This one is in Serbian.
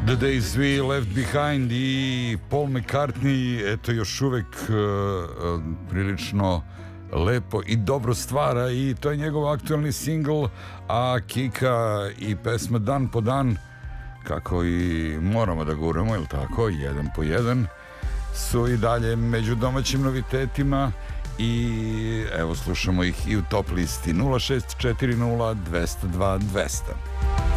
The Days We Left Behind i Paul McCartney, eto, još uvek prilično lepo i dobro stvara, i to je njegov aktualni singl, a Kika i pesma Dan po dan, kako i moramo da guramo, jel tako, jedan po jedan, su i dalje među domaćim novitetima, i evo slušamo ih i u top listi 0640 202 200.